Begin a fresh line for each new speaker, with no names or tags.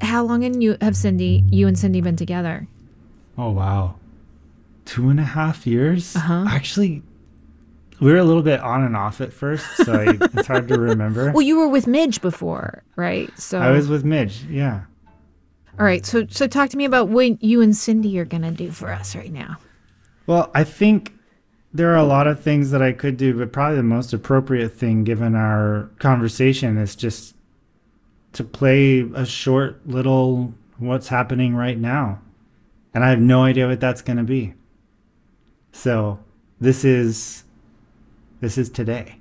how long you and Cindy been together?
Oh, wow. 2.5 years?
Uh-huh.
Actually, we were a little bit on and off at first, so it's hard to remember.
Well, you were with Midge before, right?
I
So,
was with Midge, yeah.
all right. So talk to me about what you and Cindy are gonna do for us right now.
Well, I think there are a lot of things that I could do, but probably the most appropriate thing given our conversation is just to play a short little what's happening right now. And I have no idea what that's going to be. So this is today.